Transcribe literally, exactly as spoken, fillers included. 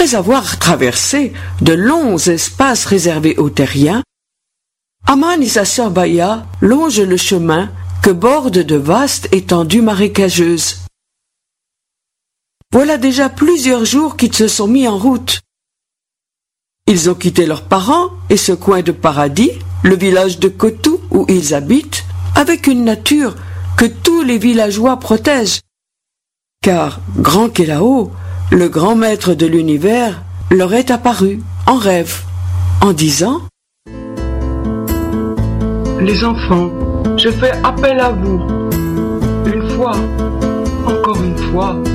Après avoir traversé de longs espaces réservés aux terriens, Aman et sa sœur Baya longent le chemin que bordent de vastes étendues marécageuses. Voilà déjà plusieurs jours qu'ils se sont mis en route. Ils ont quitté leurs parents et ce coin de paradis, le village de Kotou où ils habitent, avec une nature que tous les villageois protègent. Car, grand Kelao, le grand maître de l'univers, leur est apparu en rêve, en disant « Les enfants, je fais appel à vous. Une fois, encore une fois,